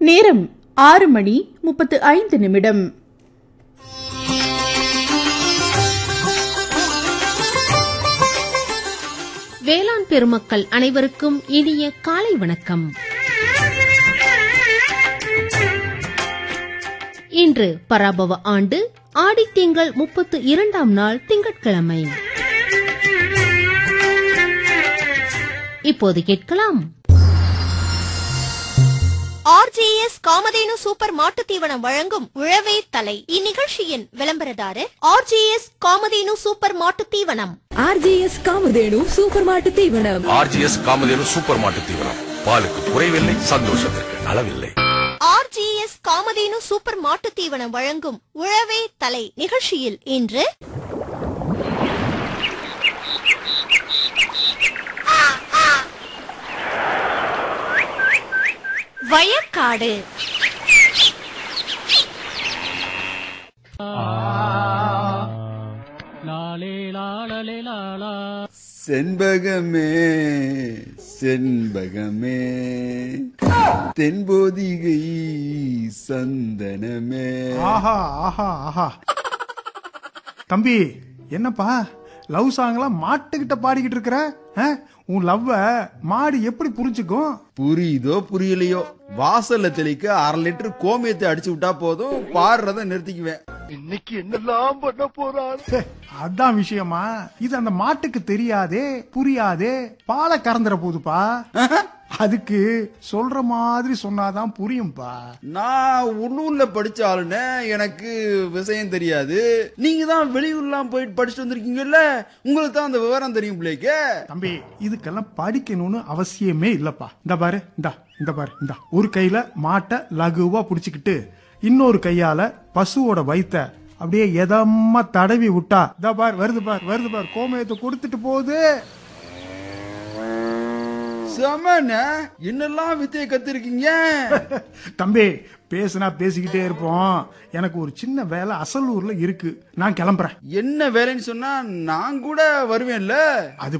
நேரம் 6:35. வேளாண் பெருமக்கள் அனைவருக்கும் இனிய காலை வணக்கம். இன்று பராபவ ஆண்டு ஆடித்திங்கள் 32ஆம் நாள் திங்கட்கிழமை. இப்போது கேட்கலாம். RGS காமதேனு சூப்பர் மாட்டுத் தீவனம் வழங்கும் உழவே தலை. இந்நிகழ்ச்சியின் விளம்பரதாரர் RGS காமதேனு சூப்பர் மாட்டுத் தீவனம். RGS காமதேனு சூப்பர் மாட்டுத் தீவனம். RGS காமதேனு சூப்பர் மாட்டுத் தீவனம். பாலுக்கு குறைவில்லை, சந்தோஷத்திற்கு அளவில்லை. RGS காமதேனு சூப்பர் மாட்டுத் தீவனம் வழங்கும் உழவே தலை நிகழ்ச்சியில் இன்று வயக்காடு. செண்பகமே செண்பகமே தென்போதிகை சந்தனமே. ஆஹா ஆஹா ஆஹா. தம்பி, என்னப்பா லவ் சாங்லாம் மாட்டுக்கிட்ட பாடிக்கிட்டு இருக்கிற? உன் லவ்வ மாடு எப்படி புரிஞ்சுக்கும்? புரியுதோ புரியலையோ, வாசல்ல தெளிக்க 1/2 லிட்டர் கோமியத்தை அடிச்சு விட்டா போதும், பாடுறத நிறுத்திக்குவேன். இன்னைக்கு என்னெல்லாம் பண்ண போறான்? அதான் விஷயமா? இது அந்த மாட்டுக்கு தெரியாதே, புரியாதே, பாலை கறந்துற போதுப்பா. அதுக்கு சொல்ற மாதிரி சொன்னாதான் புரியும்பா. நான் உள்ளூர்ல படிச்ச ஆளுன்னு எனக்கு விஷயம் தெரியாது. நீங்க தான் வெளியூர்லாம் போயிட்டு படிச்சுட்டு வந்திருக்கீங்கல்ல, உங்களுக்கு தான் அந்த விவரம் தெரியும் பிள்ளைக்கு. தம்பி, இதுக்கெல்லாம் படிக்கணும்னு அவசியமே இல்லப்பா. இந்த பாரு, இந்த பாரு, ஒரு கையில மாட்டை லகுவா புடிச்சுக்கிட்டு இன்னொரு கையால பசுவோட வயித்த அப்படியே எதமா தடவி விட்டா, இந்த பார் வருது பார், கோமயத்தை கொடுத்துட்டு போகுது. சமன என்னெல்லாம் வித்தையை கத்திருக்கீங்க? தம்பி, பேசுனா பேசிக்கிட்டே இருப்போம். எனக்கு ஒரு சின்ன வேலை அசலூர்ல இருக்கு, நான் கிளம்புறேன். என்ன வேலைன்னு சொன்னா நான் கூட வருவேன்ல. அது